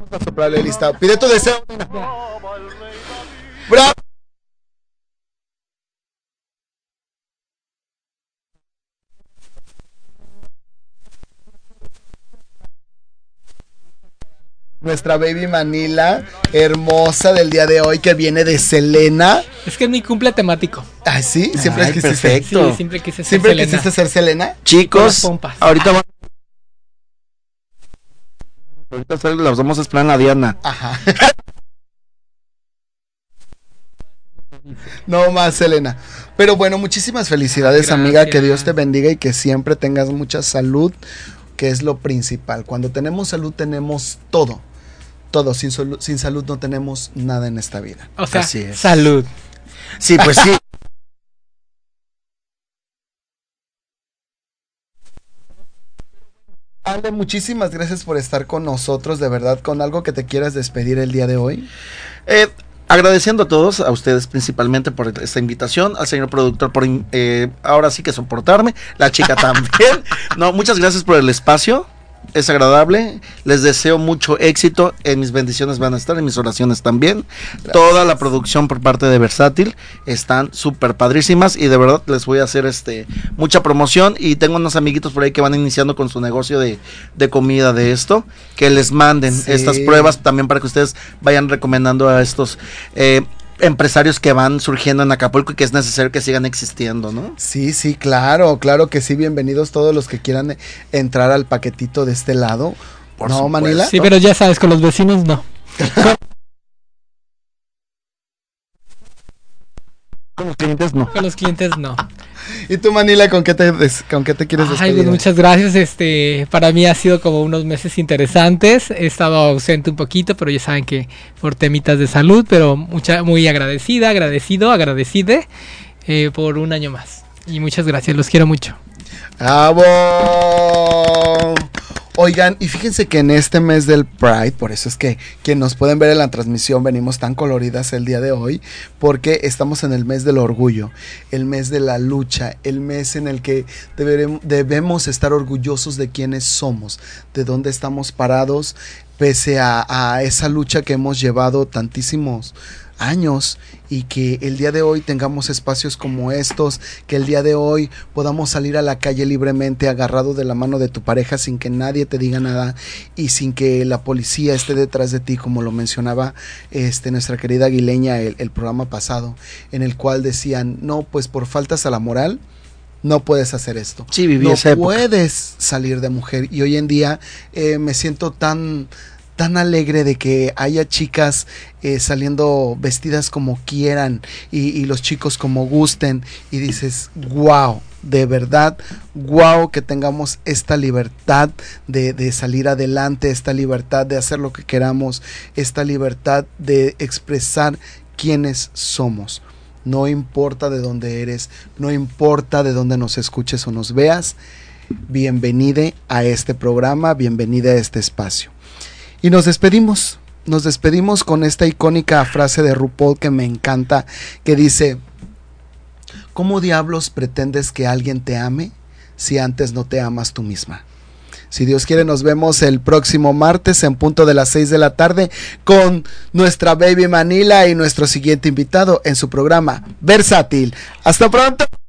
a soplarle lista. Pide tu deseo. ¡Bravo! Nuestra baby Manila, hermosa del día de hoy, que viene de Selena. Es que es mi cumple temático. Ah, sí, siempre Ay, quisiste. perfecto. Sí, siempre quise ser ¿Siempre Selena. quisiste ser Selena? Chicos, ahorita las vamos a esperar en la Diana. Ajá. No más, Selena. Pero bueno, muchísimas felicidades, Gracias. amiga. Que Dios te bendiga y que siempre tengas mucha salud, que es lo principal. Cuando tenemos salud, tenemos todo. Todo. Sin salud no tenemos nada en esta vida. O sea, Así es. salud. Sí, pues sí. Ale, muchísimas gracias por estar con nosotros, de verdad, con algo que te quieras despedir el día de hoy. Agradeciendo a todos, a ustedes principalmente por esta invitación, al señor productor por ahora sí que soportarme, la chica también. No, muchas gracias por el espacio. Es agradable, les deseo mucho éxito, en mis bendiciones van a estar, en mis oraciones también. Gracias. Toda la producción por parte de Versátil están súper padrísimas y de verdad les voy a hacer mucha promoción y tengo unos amiguitos por ahí que van iniciando con su negocio de comida de esto, que les manden estas pruebas también para que ustedes vayan recomendando a estos empresarios que van surgiendo en Acapulco y que es necesario que sigan existiendo, ¿no? Sí, sí, claro que sí, bienvenidos todos los que quieran entrar al paquetito de este lado. Por ¿No, supuesto. Manila? Sí, pero ya sabes, con los vecinos no. Con los clientes no. Con los clientes no. ¿Y tú, Manila, con qué te quieres despedir? Ay, pues muchas gracias. Para mí ha sido como unos meses interesantes. He estado ausente un poquito, pero ya saben que por temitas de salud, pero muy agradecide por un año más. Y muchas gracias, los quiero mucho. ¡Bravo! Oigan, y fíjense que en este mes del Pride, por eso es que quien nos pueden ver en la transmisión, venimos tan coloridas el día de hoy, porque estamos en el mes del orgullo, el mes de la lucha, el mes en el que debemos estar orgullosos de quiénes somos, de dónde estamos parados, pese a esa lucha que hemos llevado tantísimos años, y que el día de hoy tengamos espacios como estos, que el día de hoy podamos salir a la calle libremente agarrado de la mano de tu pareja sin que nadie te diga nada y sin que la policía esté detrás de ti, como lo mencionaba nuestra querida Aguileña el programa pasado, en el cual decían, no, pues por faltas a la moral no puedes hacer esto, sí, viví no esa época. Puedes salir de mujer, y hoy en día me siento tan alegre de que haya chicas saliendo vestidas como quieran y los chicos como gusten, y dices, wow, de verdad, wow, que tengamos esta libertad de salir adelante, esta libertad de hacer lo que queramos, esta libertad de expresar quiénes somos. No importa de dónde eres, no importa de dónde nos escuches o nos veas, bienvenida a este programa, bienvenida a este espacio. Y nos despedimos con esta icónica frase de RuPaul que me encanta, que dice, ¿cómo diablos pretendes que alguien te ame si antes no te amas tú misma? Si Dios quiere, nos vemos el próximo martes en punto de las 6 de la tarde con nuestra baby Manila y nuestro siguiente invitado en su programa Versátil. ¡Hasta pronto!